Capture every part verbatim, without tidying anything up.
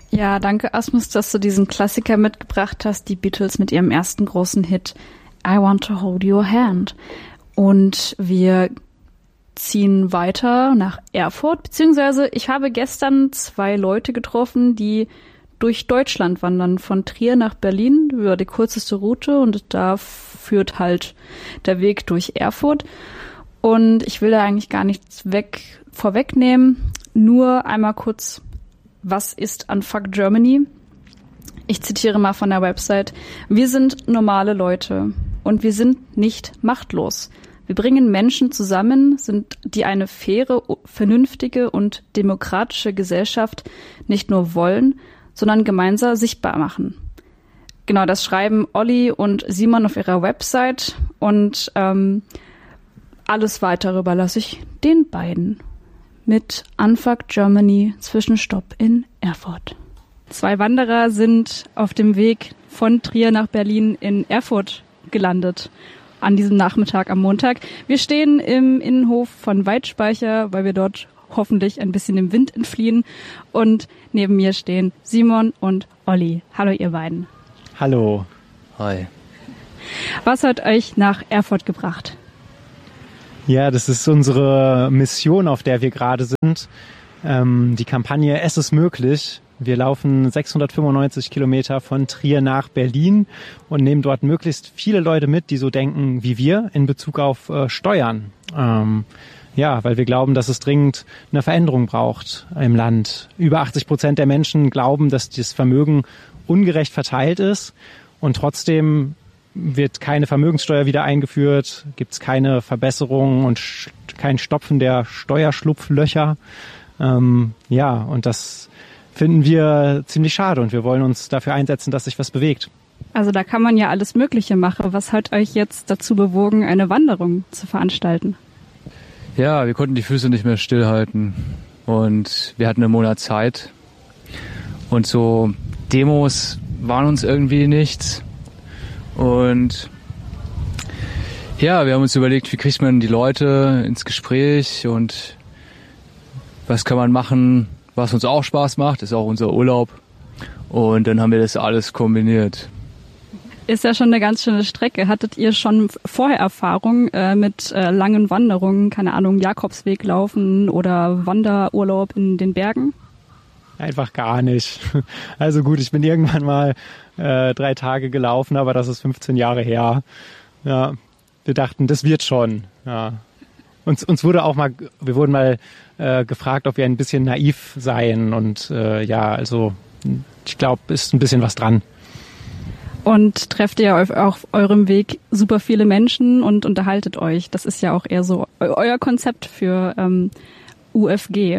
Ja, danke Asmus, dass du diesen Klassiker mitgebracht hast, die Beatles mit ihrem ersten großen Hit I Want to Hold Your Hand. Und wir ziehen weiter nach Erfurt, beziehungsweise ich habe gestern zwei Leute getroffen, die durch Deutschland wandern, von Trier nach Berlin über die kürzeste Route, und da führt halt der Weg durch Erfurt. Und ich will da eigentlich gar nichts weg vorwegnehmen, nur einmal kurz: Was ist Unfuck Germany? Ich zitiere mal von der Website: Wir sind normale Leute und wir sind nicht machtlos. Wir bringen Menschen zusammen, sind die eine faire, vernünftige und demokratische Gesellschaft nicht nur wollen, sondern gemeinsam sichtbar machen. Genau, das schreiben Olli und Simon auf ihrer Website, und ähm, alles Weitere überlasse ich den beiden. Mit Unfuck Germany, Zwischenstopp in Erfurt. Zwei Wanderer sind auf dem Weg von Trier nach Berlin in Erfurt gelandet an diesem Nachmittag am Montag. Wir stehen im Innenhof von Weidspeicher, weil wir dort hoffentlich ein bisschen dem Wind entfliehen. Und neben mir stehen Simon und Olli. Hallo ihr beiden. Hallo. Hi. Was hat euch nach Erfurt gebracht? Ja, das ist unsere Mission, auf der wir gerade sind. Ähm, die Kampagne Es ist möglich. Wir laufen sechshundertfünfundneunzig Kilometer von Trier nach Berlin und nehmen dort möglichst viele Leute mit, die so denken wie wir in Bezug auf äh, Steuern. Ähm, ja, weil wir glauben, dass es dringend eine Veränderung braucht im Land. Über achtzig Prozent der Menschen glauben, dass das Vermögen ungerecht verteilt ist, und trotzdem wird keine Vermögenssteuer wieder eingeführt, gibt es keine Verbesserungen und sch- kein Stopfen der Steuerschlupflöcher. Ähm, ja, und das finden wir ziemlich schade, und wir wollen uns dafür einsetzen, dass sich was bewegt. Also da kann man ja alles Mögliche machen. Was hat euch jetzt dazu bewogen, eine Wanderung zu veranstalten? Ja, wir konnten die Füße nicht mehr stillhalten und wir hatten einen Monat Zeit, und so Demos waren uns irgendwie nichts. Und ja, wir haben uns überlegt, wie kriegt man die Leute ins Gespräch und was kann man machen, was uns auch Spaß macht, ist auch unser Urlaub. Und dann haben wir das alles kombiniert. Ist ja schon eine ganz schöne Strecke. Hattet ihr schon vorher Erfahrung äh, mit äh, langen Wanderungen, keine Ahnung, Jakobsweg laufen oder Wanderurlaub in den Bergen? Einfach gar nicht. Also gut, ich bin irgendwann mal äh, drei Tage gelaufen, aber das ist fünfzehn Jahre her. Ja, wir dachten, das wird schon. Ja. Uns, uns wurde auch mal, wir wurden mal äh, gefragt, ob wir ein bisschen naiv seien, und äh, ja, also ich glaube, ist ein bisschen was dran. Und trefft ihr auf, auf eurem Weg super viele Menschen und unterhaltet euch. Das ist ja auch eher so euer Konzept für ähm, U F G.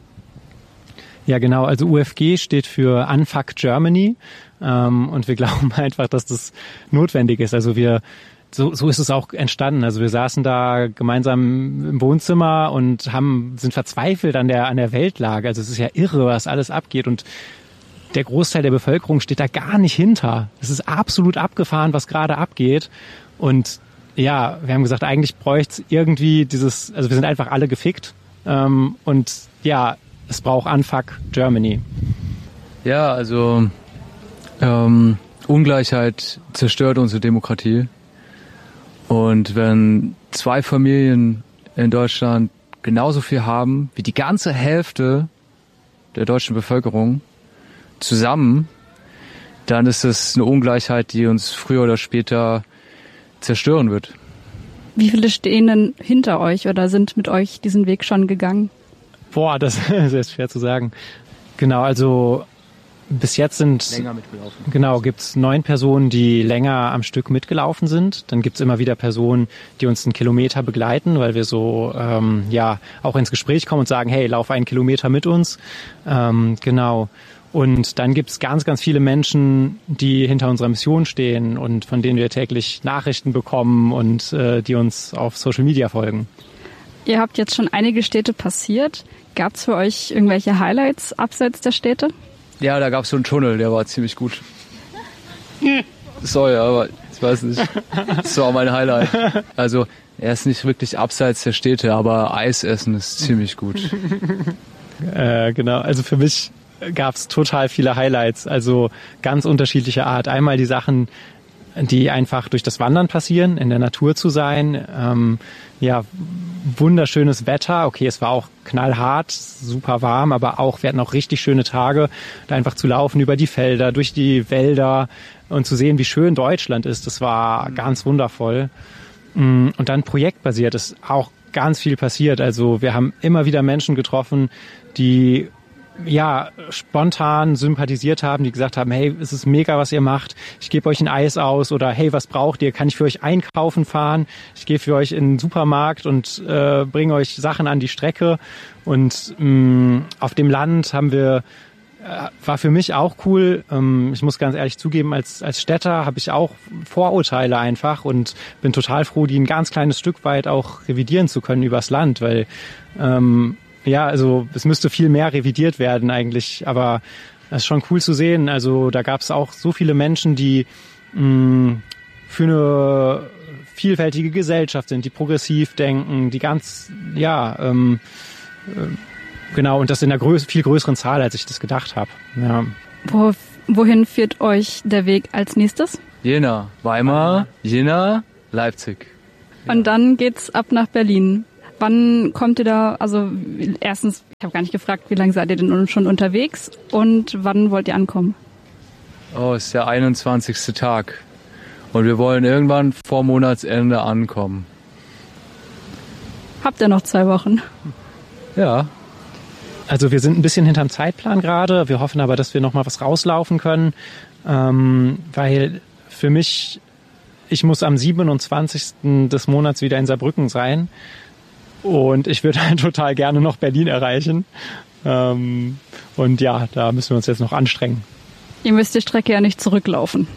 Ja, genau. Also U F G steht für Unfuck Germany, ähm, und wir glauben einfach, dass das notwendig ist. Also wir, so, so ist es auch entstanden. Also wir saßen da gemeinsam im Wohnzimmer und haben, sind verzweifelt an der, an der Weltlage. Also es ist ja irre, was alles abgeht, und der Großteil der Bevölkerung steht da gar nicht hinter. Es ist absolut abgefahren, was gerade abgeht. Und ja, wir haben gesagt, eigentlich bräuchte es irgendwie dieses, also wir sind einfach alle gefickt, ähm, und ja, es braucht Unfuck Germany. Ja, also ähm, Ungleichheit zerstört unsere Demokratie. Und wenn zwei Familien in Deutschland genauso viel haben wie die ganze Hälfte der deutschen Bevölkerung zusammen, dann ist es eine Ungleichheit, die uns früher oder später zerstören wird. Wie viele stehen denn hinter euch oder sind mit euch diesen Weg schon gegangen? Boah, das ist schwer zu sagen. Genau, also bis jetzt sind länger mitgelaufen. Genau, gibt's neun Personen, die länger am Stück mitgelaufen sind. Dann gibt's immer wieder Personen, die uns einen Kilometer begleiten, weil wir so ähm, ja auch ins Gespräch kommen und sagen, hey, lauf einen Kilometer mit uns. Ähm, genau. Und dann gibt's ganz, ganz viele Menschen, die hinter unserer Mission stehen und von denen wir täglich Nachrichten bekommen und äh, die uns auf Social Media folgen. Ihr habt jetzt schon einige Städte passiert. Gab's für euch irgendwelche Highlights abseits der Städte? Ja, da gab's so einen Tunnel, der war ziemlich gut. Sorry, aber ich weiß nicht. Das war auch mein Highlight. Also, er ist nicht wirklich abseits der Städte, aber Eis essen ist ziemlich gut. Äh, genau, also für mich gab's total viele Highlights, also ganz unterschiedlicher Art. Einmal die Sachen, die einfach durch das Wandern passieren, in der Natur zu sein. Ähm, ja, wunderschönes Wetter. Okay, es war auch knallhart, super warm, aber auch, wir hatten auch richtig schöne Tage, da einfach zu laufen über die Felder, durch die Wälder und zu sehen, wie schön Deutschland ist. Das war ganz wundervoll. Und dann projektbasiert ist auch ganz viel passiert. Also wir haben immer wieder Menschen getroffen, die ja spontan sympathisiert haben, die gesagt haben, hey, es ist mega, was ihr macht. Ich gebe euch ein Eis aus oder hey, was braucht ihr? Kann ich für euch einkaufen fahren? Ich gehe für euch in den Supermarkt und äh, bringe euch Sachen an die Strecke. Und mh, auf dem Land haben wir äh, war für mich auch cool. Ähm, ich muss ganz ehrlich zugeben, als als Städter habe ich auch Vorurteile einfach und bin total froh, die ein ganz kleines Stück weit auch revidieren zu können übers Land, weil ähm, ja, also es müsste viel mehr revidiert werden eigentlich, aber es ist schon cool zu sehen. Also da gab es auch so viele Menschen, die mh, für eine vielfältige Gesellschaft sind, die progressiv denken, die ganz, ja, ähm, äh, genau, und das in einer größ- viel größeren Zahl, als ich das gedacht habe. Ja. Wo, wohin führt euch der Weg als nächstes? Jena, Weimar, Jena, Leipzig. Und dann geht's ab nach Berlin. Wann kommt ihr da, also erstens, ich habe gar nicht gefragt, wie lange seid ihr denn schon unterwegs und wann wollt ihr ankommen? Oh, es ist der einundzwanzigste Tag und wir wollen irgendwann vor Monatsende ankommen. Habt ihr noch zwei Wochen? Ja. Also wir sind ein bisschen hinterm Zeitplan gerade, wir hoffen aber, dass wir noch mal was rauslaufen können, ähm, weil für mich, ich muss am siebenundzwanzigsten des Monats wieder in Saarbrücken sein. Und ich würde halt total gerne noch Berlin erreichen. Ähm, und ja, da müssen wir uns jetzt noch anstrengen. Ihr müsst die Strecke ja nicht zurücklaufen.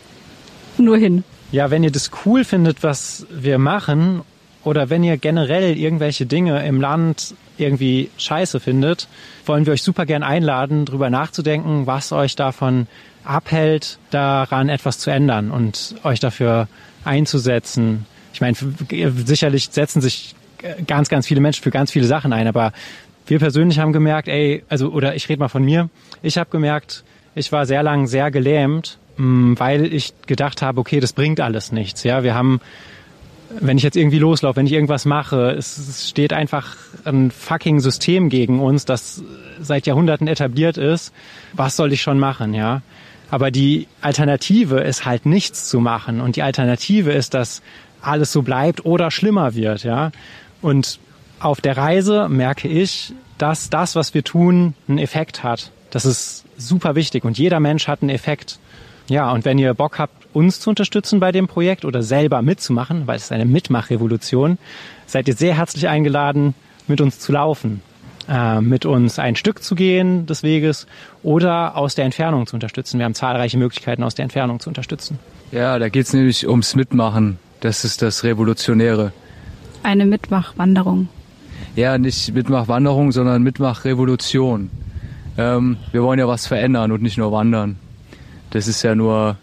Nur hin. Ja, wenn ihr das cool findet, was wir machen, oder wenn ihr generell irgendwelche Dinge im Land irgendwie scheiße findet, wollen wir euch super gern einladen, drüber nachzudenken, was euch davon abhält, daran etwas zu ändern und euch dafür einzusetzen. Ich meine, sicherlich setzen sich ganz, ganz viele Menschen für ganz viele Sachen ein, aber wir persönlich haben gemerkt, ey, also, oder ich rede mal von mir, ich habe gemerkt, ich war sehr lang sehr gelähmt, weil ich gedacht habe, okay, das bringt alles nichts, ja, wir haben, wenn ich jetzt irgendwie loslaufe, wenn ich irgendwas mache, es, es steht einfach ein fucking System gegen uns, das seit Jahrhunderten etabliert ist, was soll ich schon machen, ja, aber die Alternative ist halt nichts zu machen und die Alternative ist, dass alles so bleibt oder schlimmer wird, ja. Und auf der Reise merke ich, dass das, was wir tun, einen Effekt hat. Das ist super wichtig und jeder Mensch hat einen Effekt. Ja, und wenn ihr Bock habt, uns zu unterstützen bei dem Projekt oder selber mitzumachen, weil es ist eine Mitmachrevolution, seid ihr sehr herzlich eingeladen, mit uns zu laufen, äh, mit uns ein Stück zu gehen des Weges oder aus der Entfernung zu unterstützen. Wir haben zahlreiche Möglichkeiten, aus der Entfernung zu unterstützen. Ja, da geht's nämlich ums Mitmachen. Das ist das Revolutionäre. Eine Mitmachwanderung. Ja, nicht Mitmachwanderung, sondern Mitmachrevolution. Ähm, wir wollen ja was verändern und nicht nur wandern. Das ist ja nur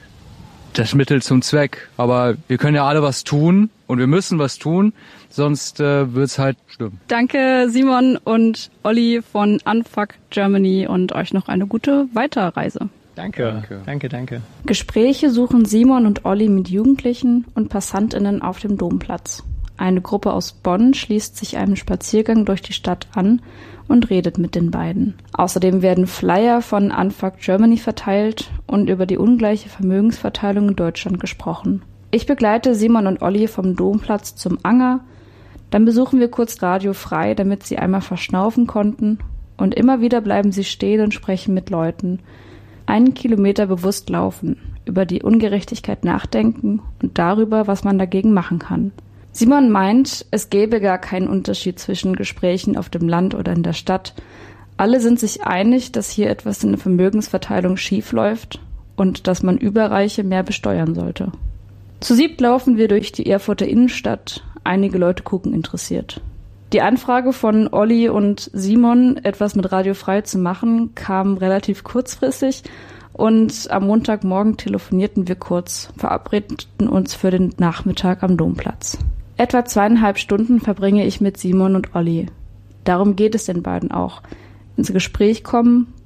das Mittel zum Zweck. Aber wir können ja alle was tun und wir müssen was tun, sonst äh, wird's halt schlimm. Danke Simon und Olli von Unfuck Germany und euch noch eine gute Weiterreise. Danke, danke, danke, danke. Gespräche suchen Simon und Olli mit Jugendlichen und PassantInnen auf dem Domplatz. Eine Gruppe aus Bonn schließt sich einem Spaziergang durch die Stadt an und redet mit den beiden. Außerdem werden Flyer von Unfuck Germany verteilt und über die ungleiche Vermögensverteilung in Deutschland gesprochen. Ich begleite Simon und Olli vom Domplatz zum Anger. Dann besuchen wir kurz Radio Frei, damit sie einmal verschnaufen konnten. Und immer wieder bleiben sie stehen und sprechen mit Leuten. Einen Kilometer bewusst laufen, über die Ungerechtigkeit nachdenken und darüber, was man dagegen machen kann. Simon meint, es gäbe gar keinen Unterschied zwischen Gesprächen auf dem Land oder in der Stadt. Alle sind sich einig, dass hier etwas in der Vermögensverteilung schief läuft und dass man Überreiche mehr besteuern sollte. Zu siebt laufen wir durch die Erfurter Innenstadt. Einige Leute gucken interessiert. Die Anfrage von Olli und Simon, etwas mit Radio Frei zu machen, kam relativ kurzfristig und am Montagmorgen telefonierten wir kurz, verabredeten uns für den Nachmittag am Domplatz. Etwa zweieinhalb Stunden verbringe ich mit Simon und Olli. Darum geht es den beiden auch. Ins Gespräch kommen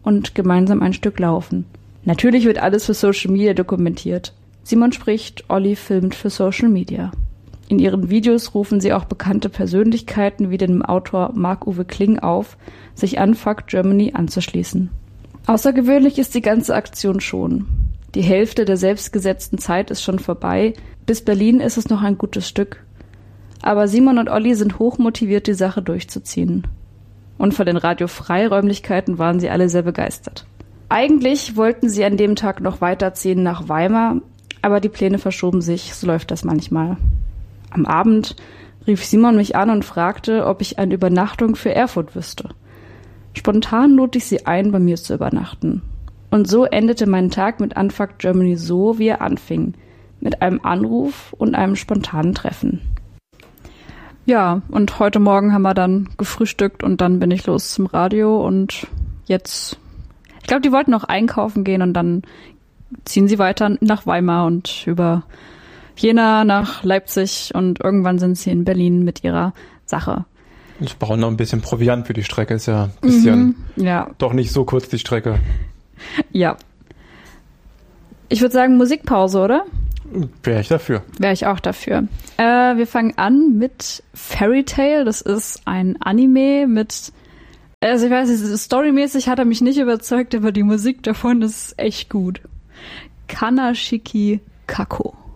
und gemeinsam ein Stück laufen. Natürlich wird alles für Social Media dokumentiert. Simon spricht, Olli filmt für Social Media. In ihren Videos rufen sie auch bekannte Persönlichkeiten wie den Autor Marc-Uwe Kling auf, sich an Fuck Germany anzuschließen. Außergewöhnlich ist die ganze Aktion schon. Die Hälfte der selbstgesetzten Zeit ist schon vorbei. Bis Berlin ist es noch ein gutes Stück. Aber Simon und Olli sind hochmotiviert, die Sache durchzuziehen. Und von den Radio-Frei-Räumlichkeiten waren sie alle sehr begeistert. Eigentlich wollten sie an dem Tag noch weiterziehen nach Weimar, aber die Pläne verschoben sich, so läuft das manchmal. Am Abend rief Simon mich an und fragte, ob ich eine Übernachtung für Erfurt wüsste. Spontan lud ich sie ein, bei mir zu übernachten. Und so endete mein Tag mit Unfuck Germany so, wie er anfing. Mit einem Anruf und einem spontanen Treffen. Ja, und heute Morgen haben wir dann gefrühstückt und dann bin ich los zum Radio und jetzt, ich glaube, die wollten noch einkaufen gehen und dann ziehen sie weiter nach Weimar und über Jena nach Leipzig und irgendwann sind sie in Berlin mit ihrer Sache. Ich brauche noch ein bisschen Proviant für die Strecke, ist ja ein bisschen, mhm, ja. Doch nicht so kurz die Strecke. Ja. Ich würde sagen Musikpause, oder? Wäre ich dafür. Wäre ich auch dafür. Äh, wir fangen an mit Fairy Tail. Das ist ein Anime mit, also ich weiß nicht, storymäßig hat er mich nicht überzeugt, aber die Musik davon ist echt gut. Kanashiki Kako.